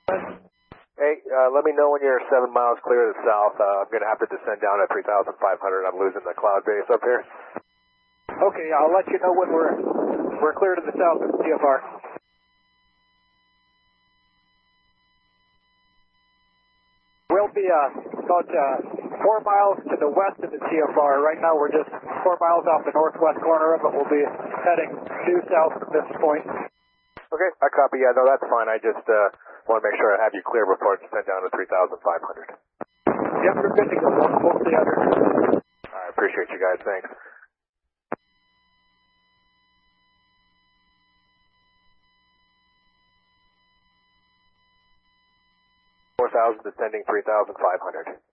Hey, let me know when you're 7 miles clear of the south. I'm going to have to descend down at 3,500. I'm losing the cloud base up here. Okay, I'll let you know when we're clear to the south of the TFR. We'll be about 4 miles to the west of the TFR. Right now we're just 4 miles off the northwest corner of it. We'll be heading due south from this point. Okay, I copy. Yeah, no, that's fine. I just want to make sure I have you clear before I descend down to 3,500. Yep, we're good to go. We'll see you other. I appreciate you guys. Thanks. 4,000 descending 3,500.